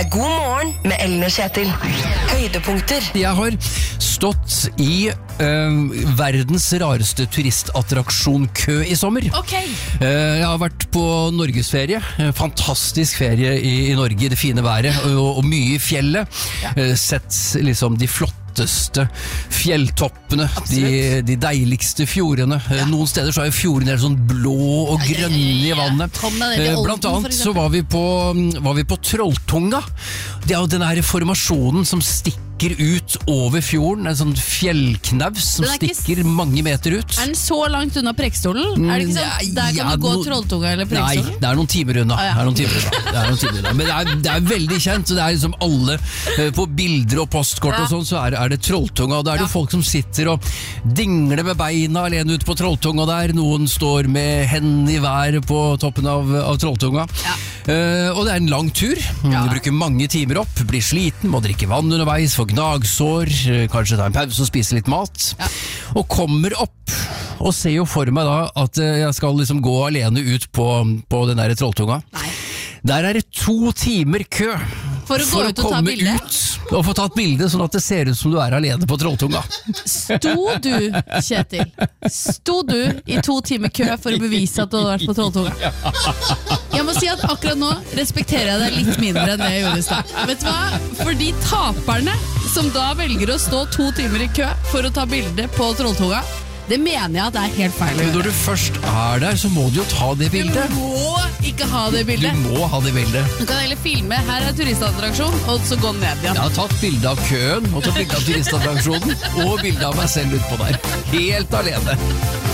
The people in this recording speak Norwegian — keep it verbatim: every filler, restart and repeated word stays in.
er God morgen med Ellen og Kjetil. Høydepunkter. Jeg har stått i øh, verdens rareste turistattraksjon-kø i sommer. Ok. Uh, jeg har vært på norgesferie. Fantastisk ferie i, i Norge, i det fine været, og, og mye i fjellet. Ja. Uh, sett liksom de flotteste fjelltoppene, de, de deiligste fjordene. Ja. Noen steder så er jo fjordene sånn blå og grønne i vannet. Blant annet så var vi på, var vi på Trolltunga. Det er jo den her formasjonen som stikker ut over fjorden, en sånn fjellknaus som stikker s- mange meter ut. Er den så langt unna Preikestolen? Mm, er det ikke sånn, der kan ja, du gå no- Trolltunga eller Preikestolen? Nei, det er noen timer unna. Ah, ja. Det er noen timer unna. Det er noen timer unna. Men det er, det er veldig kjent, så det er liksom alle på bilder og postkort ja. og sånn, så er, er det Trolltunga, og da er det ja. folk som sitter og dingler med beina alene ut på Trolltunga der. Noen står med hendene i været på toppen av, av Trolltunga. Ja. Uh, og det er en lang tur. Ja. Du bruker mange timer opp, blir sliten, må drikke vann underveis, få gnagsår, kanskje ta en pause og spise litt mat. Ja. Og kommer opp og ser jo for meg da at jeg skal liksom gå alene ut på, på den der Trolltunga. Nei. Der er det to timer kø for å, for å komme ut og få tatt bilde, sånn at det ser ut som du er alene på Trolltunga. Sto du, Kjetil, sto du i to timer kø for å bevise at du hadde vært på Trolltunga? Jeg må si at akkurat nå respekterer jeg deg litt mindre enn det jeg gjorde i stad. Vet du hva? For de taperne som da velger å stå to timer i kø for å ta bilde på Trolltunga, det mener jeg at det er helt feil. Men når du først er der, så må du jo ta det bildet. Du må ikke ha det bildet. Du må ha det bildet. Du kan heller filme, her er turistattraksjon, og så gå ned igjen. Jeg har tatt bilde av køen, og tatt bilde av turistattraksjonen, og bilde av meg selv utpå der. Helt alene.